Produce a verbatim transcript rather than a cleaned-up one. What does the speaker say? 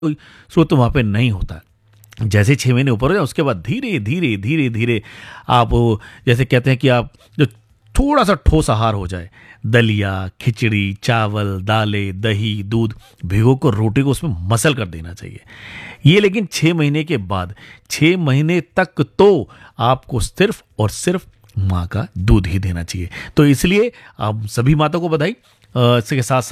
कोई स्रोत तो वहाँ पे नहीं होता है। जैसे छः महीने ऊपर हो जाए उसके बाद धीरे धीरे धीरे धीरे आप वो, जैसे कहते हैं कि आप जो थोड़ा सा ठोस आहार हो जाए, दलिया, खिचड़ी, चावल, दालें, दही, दूध भिगो कर रोटी को उसमें मसल कर देना चाहिए। ये लेकिन छः महीने के बाद, छः महीने तक तो आपको सिर्फ और सिर्फ माँ का दूध ही देना चाहिए। तो इसलिए आप सभी माताओं को बधाई। अ, इसके साथ